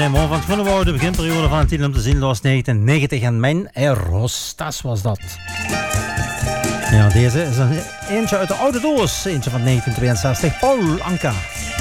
Morgen van het Groenewoud, de beginperiode van het titel om te zien was 1990 en mijn Erostas was dat. Ja, deze is een eentje uit de oude doos, eentje van 1962, Paul Anka.